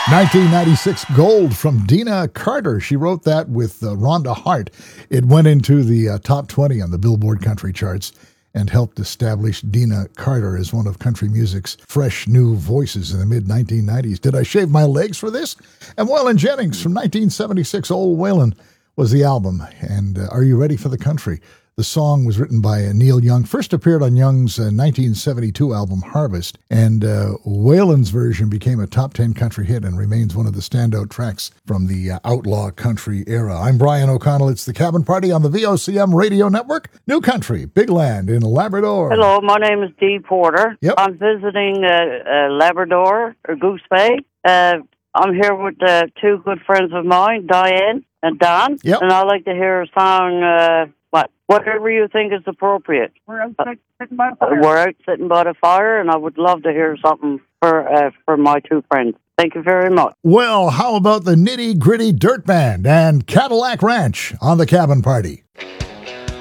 1996 Gold from Dina Carter. She wrote that with Rhonda Hart. It went into the top 20 on the Billboard country charts and helped establish Dina Carter as one of country music's fresh new voices in the mid-1990s. Did I shave my legs for this? And Waylon Jennings from 1976, Old Waylon was the album. And Are You Ready for the Country? The song was written by Neil Young, first appeared on Young's 1972 album Harvest, and Waylon's version became a top 10 country hit and remains one of the standout tracks from the outlaw country era. I'm Brian O'Connell. It's the Cabin Party on the VOCM Radio Network. New country, big land in Labrador. Hello, my name is Dee Porter. Yep. I'm visiting Labrador, or Goose Bay. I'm here with two good friends of mine, Diane and Don, Yep. and I'd like to hear a song, whatever you think is appropriate. We're out sitting by the fire. We're out sitting by the fire, and I would love to hear something for my two friends. Thank you very much. Well, how about the Nitty Gritty Dirt Band and Cadillac Ranch on the Cabin Party?